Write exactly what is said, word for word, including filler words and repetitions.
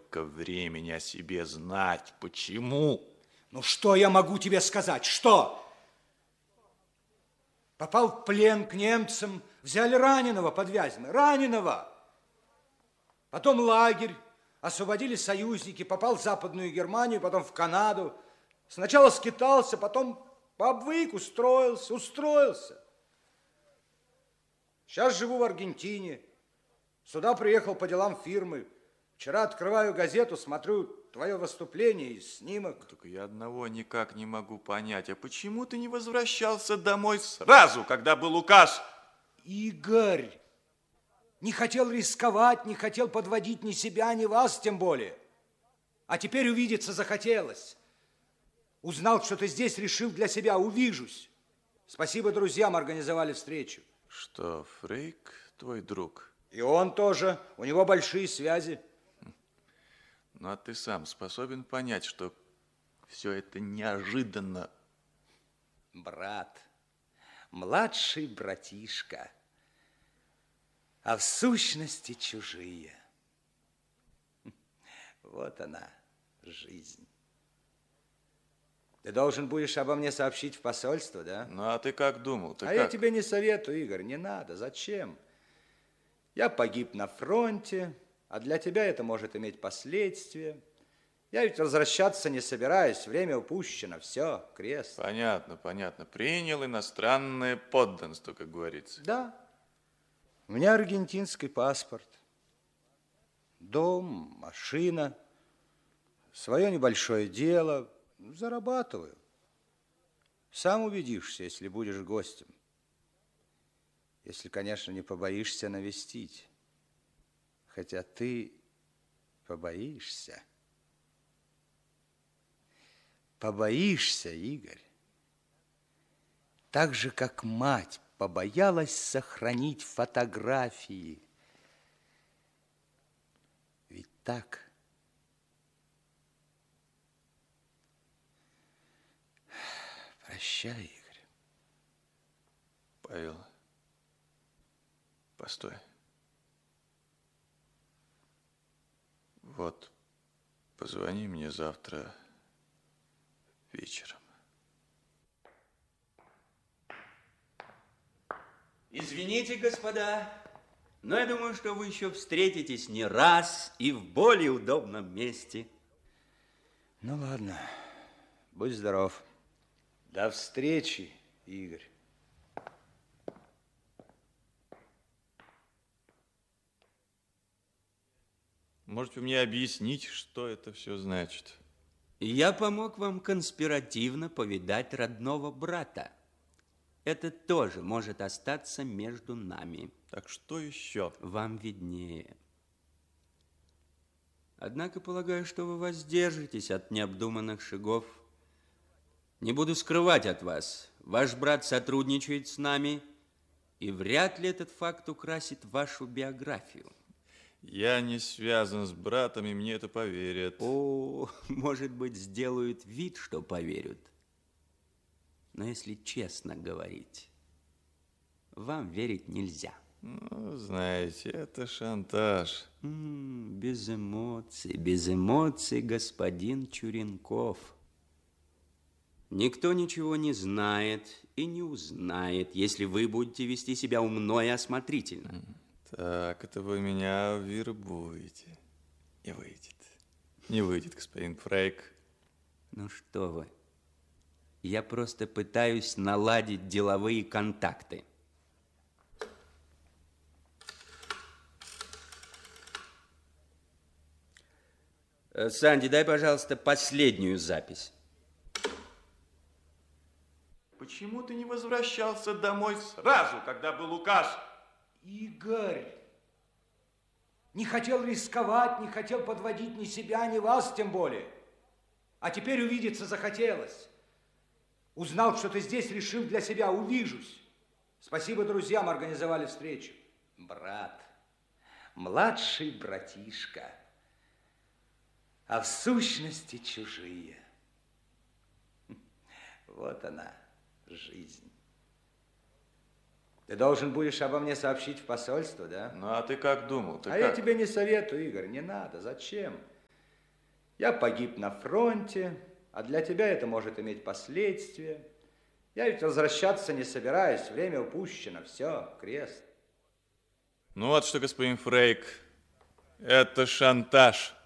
Сколько времени о себе знать? Почему? Ну, что я могу тебе сказать? Что? Попал в плен к немцам, взяли раненого под Вязьмой. Раненого! Потом лагерь, освободили союзники, попал в Западную Германию, потом в Канаду. Сначала скитался, потом по обвык устроился, устроился. Сейчас живу в Аргентине. Сюда приехал по делам фирмы. Вчера открываю газету, смотрю твое выступление и снимок. Только я одного никак не могу понять. А почему ты не возвращался домой сразу, когда был указ? Игорь, не хотел рисковать, не хотел подводить ни себя, ни вас тем более. А теперь увидеться захотелось. Узнал, что ты здесь, решил для себя, увижусь. Спасибо друзьям, организовали встречу. Что, Фрейк твой друг? И он тоже, у него большие связи. Ну, а ты сам способен понять, что все это неожиданно? Брат, младший братишка, а в сущности чужие. Вот она, жизнь. Ты должен будешь обо мне сообщить в посольство, да? Ну, а ты как думал? Ты а как? я тебе не советую, Игорь, не надо. Зачем? Я погиб на фронте, а для тебя это может иметь последствия. Я ведь возвращаться не собираюсь, время упущено, все, крест. Понятно, понятно. Принял иностранное подданство, как говорится. Да. У меня аргентинский паспорт. Дом, машина, свое небольшое дело. Зарабатываю. Сам убедишься, если будешь гостем. Если, конечно, не побоишься навестить. Хотя ты побоишься. Побоишься, Игорь. Так же, как мать побоялась сохранить фотографии. Ведь так... Прощай, Игорь. Павел, постой. Вот, позвони мне завтра вечером. Извините, господа, но я думаю, что вы еще встретитесь не раз и в более удобном месте. Ну, ладно. Будь здоров. До встречи, Игорь. Можете мне объяснить, что это все значит? Я помог вам конспиративно повидать родного брата. Это тоже может остаться между нами. Так что еще? Вам виднее. Однако полагаю, что вы воздержитесь от необдуманных шагов. Не буду скрывать от вас, ваш брат сотрудничает с нами, и вряд ли этот факт украсит вашу биографию. Я не связан с братом, и мне это поверят. О, может быть, сделают вид, что поверят. Но если честно говорить, вам верить нельзя. Ну, знаете, это шантаж. М-м, без эмоций, без эмоций, господин Чуренков. Никто ничего не знает и не узнает, если вы будете вести себя умно и осмотрительно. Так, это вы меня вербуете. Не выйдет. Не выйдет, господин Фрейк. Ну что вы, я просто пытаюсь наладить деловые контакты. Санди, дай, пожалуйста, последнюю запись. Почему ты не возвращался домой сразу, когда был указ? Игорь, не хотел рисковать, не хотел подводить ни себя, ни вас тем более. А теперь увидеться захотелось. Узнал, что ты здесь, решил для себя, увижусь. Спасибо друзьям, организовали встречу. Брат, младший братишка, а в сущности чужие. Вот она, жизнь. Ты должен будешь обо мне сообщить в посольство, да? Ну, а ты как думал? Ты а как? я тебе не советую, Игорь, не надо. Зачем? Я погиб на фронте, а для тебя это может иметь последствия. Я ведь возвращаться не собираюсь, время упущено, все, крест. Ну вот что, господин Фрейк, это шантаж.